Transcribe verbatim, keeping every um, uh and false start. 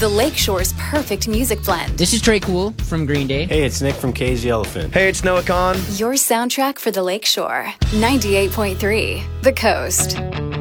the Lakeshore's perfect music blend. This is Trey Cool from Green Day. Hey, it's Nick from Cage the Elephant. Hey, it's Noah Khan. Your soundtrack for the Lakeshore. ninety-eight point three, The Coast.